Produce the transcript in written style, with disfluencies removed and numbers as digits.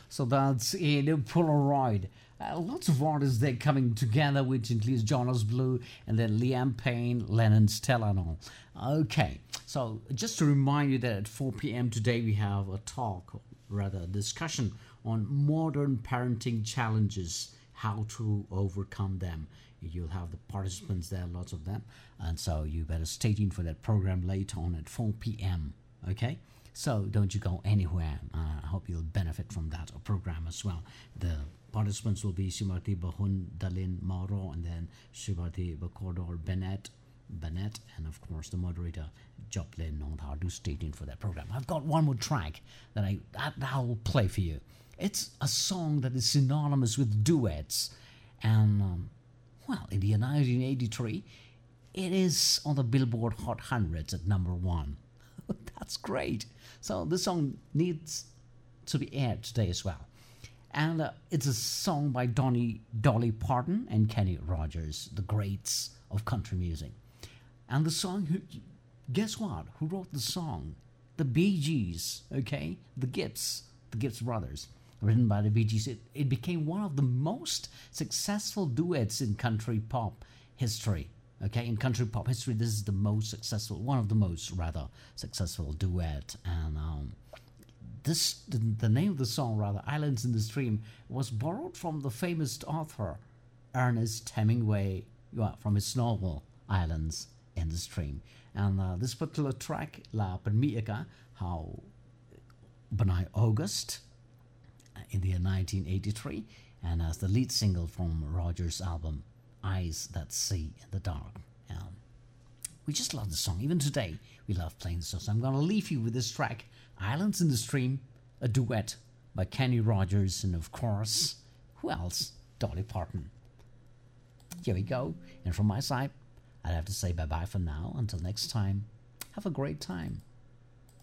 So that's in Polaroid. Lots of artists there coming together, which includes Jonas Blue and then Liam Payne, Lennon Stella and all. Okay, so just to remind you that at 4 p.m. today we have a talk, or rather a discussion on modern parenting challenges, how to overcome them. You'll have the participants there, lots of them, and so you better stay tuned for that program later on at 4 p.m. Okay, so don't you go anywhere. I hope you'll benefit from that program as well. The participants will be Srimati Bahun Dalin Mauro and then Srimati Bakodor Bennett, and of course the moderator Joplin Nondhar. Do stay tuned for that program. I've got one more track that I'll play for you. It's a song that is synonymous with duets, and well, in the year 1983, it is on the Billboard Hot 100 at number 1. That's great. So this song needs to be aired today as well. And it's a song by Dolly Parton and Kenny Rogers, the greats of country music. And the song, guess what? Who wrote the song? The Bee Gees, okay? The Gibbs brothers. Written by the Bee Gees. It became one of the most successful duets in country pop history. Okay, in country pop history, this is one of the most rather successful duet. And the name of the song, rather, Islands in the Stream, was borrowed from the famous author Ernest Hemingway, from his novel Islands in the Stream. And this particular track, La Permiaka, how Benai August, in the year 1983, and as the lead single from Rogers' album Eyes That See in the Dark. We just love the song. Even today, we love playing the song. So I'm going to leave you with this track, Islands in the Stream, a duet by Kenny Rogers, and of course, who else? Dolly Parton. Here we go. And from my side, I'd have to say bye-bye for now. Until next time, have a great time.